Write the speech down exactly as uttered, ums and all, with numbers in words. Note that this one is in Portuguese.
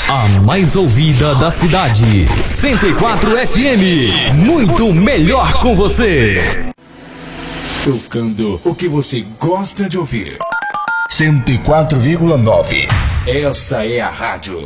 A mais ouvida da cidade. cento e quatro F M. Muito melhor com você. Tocando o que você gosta de ouvir. cento e quatro vírgula nove. Essa é a rádio